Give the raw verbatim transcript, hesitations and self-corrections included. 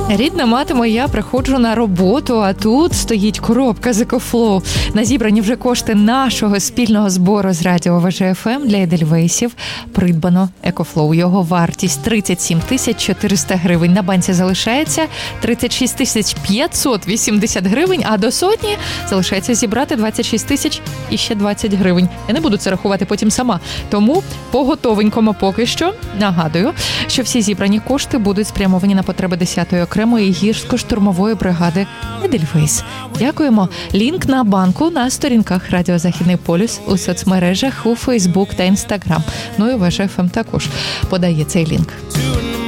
Рідна мати моя, приходжу на роботу, а тут стоїть коробка з Екофлоу. На зібрані вже кошти нашого спільного збору з радіо ВЖ еф ем для Едельвейсів придбано Екофлоу. Його вартість тридцять сім тисяч чотириста гривень. На банці залишається тридцять шість тисяч п'ятсот вісімдесят гривень, а до сотні залишається зібрати двадцять шість тисяч і ще двадцять гривень. Я не буду це рахувати потім сама. Тому по-готовенькому поки що нагадую, що всі зібрані кошти будуть спрямовані на потреби десятої окремої гірсько-штурмової бригади Едельвейс. Дякуємо. Лінк на банку на сторінках Радіо Західний полюс у соцмережах у Фейсбук та Інстаграм. Ну і ВЖ еф ем також подає цей лінк.